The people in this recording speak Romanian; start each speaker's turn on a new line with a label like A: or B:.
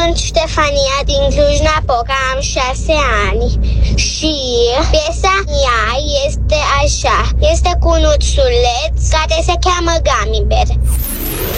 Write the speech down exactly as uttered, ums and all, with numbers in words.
A: Sunt Ștefania din Cluj-Napoca, am șase ani și piesa mea este așa. Este cu un ursuleț care se cheamă Gummy Bear.